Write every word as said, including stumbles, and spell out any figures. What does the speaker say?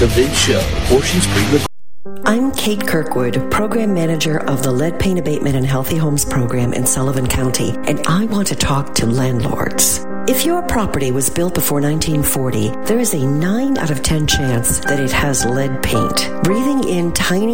The Vince Show, Portions pre-recorded. I'm Kate Kirkwood, Program Manager of the Lead Paint Abatement and Healthy Homes Program in Sullivan County, and I want to talk to landlords. If your property was built before nineteen forty, there is a nine out of ten chance that it has lead paint. Breathing in tiny